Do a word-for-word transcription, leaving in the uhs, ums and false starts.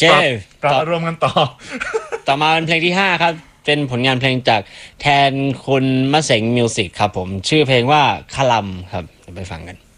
เคกลับต่อมารวมกันต่อต่อมาเป็นเพลงที่ห้าครับ เป็นผลงานเพลงจากแทนคุณมะเสงมิวสิกครับผม ชื่อเพลงว่าคลัมครับเดี๋ยวไปฟังกัน